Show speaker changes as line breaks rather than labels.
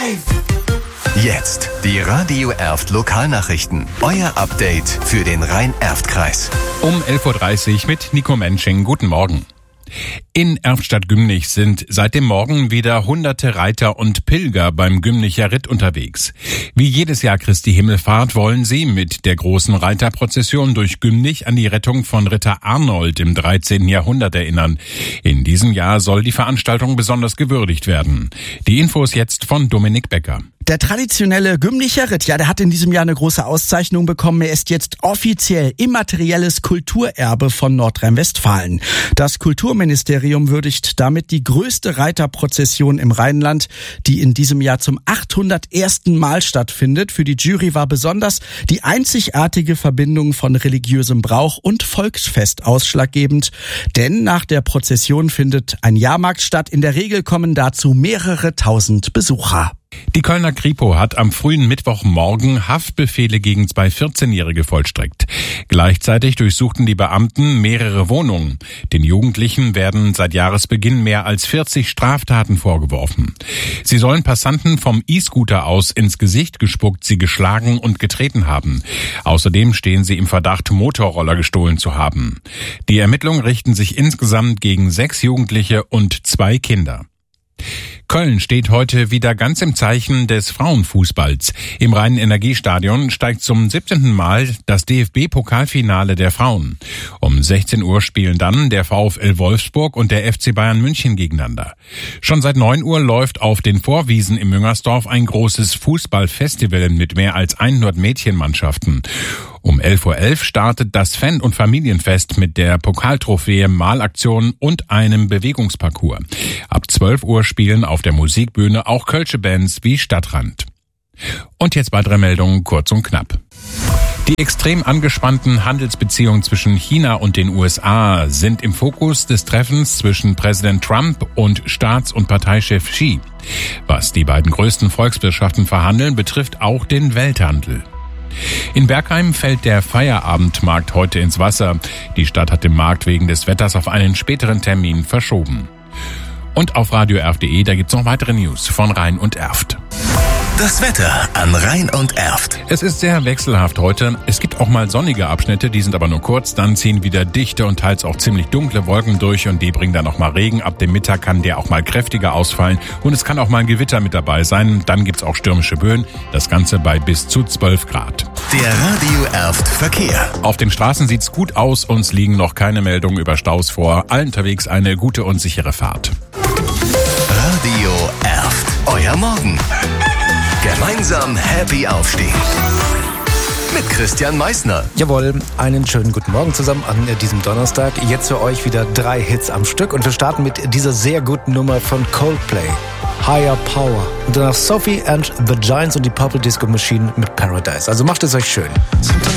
Jetzt die Radio Erft Lokalnachrichten. Euer Update für den Rhein-Erft-Kreis.
Um 11.30 Uhr mit Nico Mensching. Guten Morgen. In Erftstadt-Gümnich sind seit dem Morgen wieder hunderte Reiter und Pilger beim Gümnicher Ritt unterwegs. Wie jedes Jahr Christi Himmelfahrt wollen sie mit der großen Reiterprozession durch Gümnich an die Rettung von Ritter Arnold im 13. Jahrhundert erinnern. In diesem Jahr soll die Veranstaltung besonders gewürdigt werden. Die Infos jetzt von Dominik Becker.
Der traditionelle Gümnicher Ritt, der hat in diesem Jahr eine große Auszeichnung bekommen. Er ist jetzt offiziell immaterielles Kulturerbe von Nordrhein-Westfalen. Das Kulturministerium würdigt damit die größte Reiterprozession im Rheinland, die in diesem Jahr zum 801. Mal stattfindet. Für die Jury war besonders die einzigartige Verbindung von religiösem Brauch und Volksfest ausschlaggebend. Denn nach der Prozession findet ein Jahrmarkt statt. In der Regel kommen dazu mehrere tausend Besucher.
Die Kölner Kripo hat am frühen Mittwochmorgen Haftbefehle gegen 2 14-Jährige vollstreckt. Gleichzeitig durchsuchten die Beamten mehrere Wohnungen. Den Jugendlichen werden seit Jahresbeginn mehr als 40 Straftaten vorgeworfen. Sie sollen Passanten vom E-Scooter aus ins Gesicht gespuckt, sie geschlagen und getreten haben. Außerdem stehen sie im Verdacht, Motorroller gestohlen zu haben. Die Ermittlungen richten sich insgesamt gegen 6 Jugendliche und 2 Kinder. Köln steht heute wieder ganz im Zeichen des Frauenfußballs. Im Rhein-Energiestadion steigt zum 17. Mal das DFB-Pokalfinale der Frauen. Um 16 Uhr spielen dann der VfL Wolfsburg und der FC Bayern München gegeneinander. Schon seit 9 Uhr läuft auf den Vorwiesen im Müngersdorf ein großes Fußballfestival mit mehr als 100 Mädchenmannschaften. Um 11.11 Uhr startet das Fan- und Familienfest mit der Pokaltrophäe, Malaktion und einem Bewegungsparcours. Ab 12 Uhr spielen auf der Musikbühne auch kölsche Bands wie Stadtrand. Und jetzt weitere Meldungen, kurz und knapp. Die extrem angespannten Handelsbeziehungen zwischen China und den USA sind im Fokus des Treffens zwischen Präsident Trump und Staats- und Parteichef Xi. Was die beiden größten Volkswirtschaften verhandeln, betrifft auch den Welthandel. In Bergheim fällt der Feierabendmarkt heute ins Wasser. Die Stadt hat den Markt wegen des Wetters auf einen späteren Termin verschoben. Und auf radioerft.de, da gibt's noch weitere News von Rhein und Erft.
Das Wetter an Rhein und Erft.
Es ist sehr wechselhaft heute. Es gibt auch mal sonnige Abschnitte, die sind aber nur kurz. Dann ziehen wieder dichte und teils auch ziemlich dunkle Wolken durch und die bringen dann auch mal Regen. Ab dem Mittag kann der auch mal kräftiger ausfallen und es kann auch mal ein Gewitter mit dabei sein. Dann gibt's auch stürmische Böen. Das Ganze bei bis zu 12 Grad.
Der Radio Erft Verkehr.
Auf den Straßen sieht's gut aus. Uns liegen noch keine Meldungen über Staus vor. Allen unterwegs eine gute und sichere Fahrt.
Radio Erft. Euer Morgen. Gemeinsam happy aufstehen. Mit Christian Meissner.
Jawohl, einen schönen guten Morgen zusammen an diesem Donnerstag. Jetzt für euch wieder 3 Hits am Stück und wir starten mit dieser sehr guten Nummer von Coldplay, Higher Power. Und danach Sophie and the Giants und die Purple Disco Machine mit Paradise. Also macht es euch schön.
Sometimes